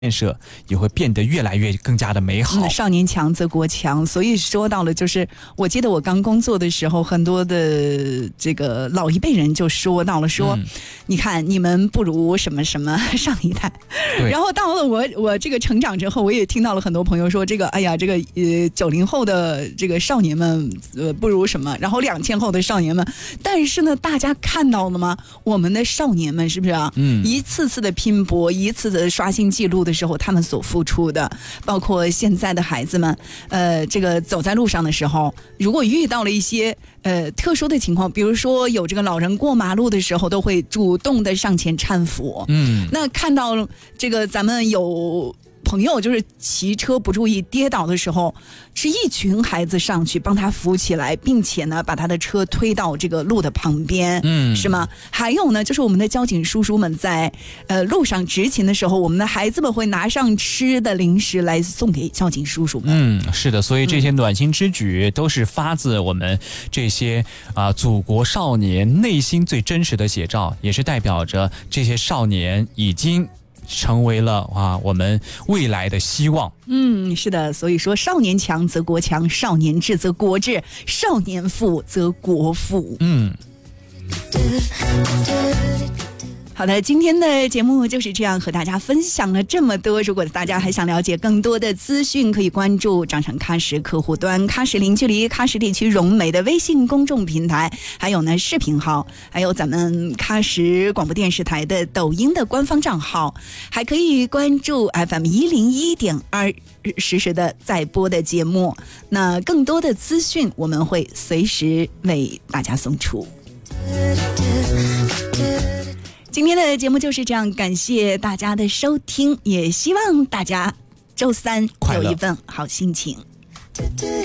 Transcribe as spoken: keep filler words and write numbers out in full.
建设也会变得越来越更加的美好。 嗯、少年强则国强，所以说到了，就是我记得我刚工作的时候，很多的这个老一辈人就说到了说，嗯、你看你们不如什么什么上一代。然后到了我我这个成长之后，我也听到了很多朋友说，这个哎呀，这个呃九零后的这个少年们呃不如什么，然后两千后的少年们，但是呢，大家看到了吗？我们的少年们是不是啊？嗯，一次次的拼搏，一次的刷新记录的时候，他们所付出的，包括现在的孩子们，呃，这个走在路上的时候，如果遇到了一些呃特殊的情况，比如说有这个老人过马路的时候，都会主动的上前搀扶。嗯，那看到这个咱们有朋友就是骑车不注意跌倒的时候，是一群孩子上去帮他扶起来，并且呢把他的车推到这个路的旁边，嗯，是吗？还有呢，就是我们的交警叔叔们在呃路上执勤的时候，我们的孩子们会拿上吃的零食来送给交警叔叔们。 嗯，是的，所以这些暖心之举都是发自我们这些啊、呃、祖国少年内心最真实的写照，也是代表着这些少年已经成为了啊我们未来的希望。 嗯，是的，所以说少年强则国强，少年智则国智，少年富则国富。嗯。好的，今天的节目就是这样和大家分享了这么多。如果大家还想了解更多的资讯，可以关注长城喀什客户端、喀什零距离喀什地区融媒的微信公众平台，还有呢视频号，还有咱们喀什广播电视台的抖音的官方账号，还可以关注 F M 一零一点二实时的在播的节目。那更多的资讯我们会随时为大家送出。今天的节目就是这样，感谢大家的收听，也希望大家周三有一份好心情。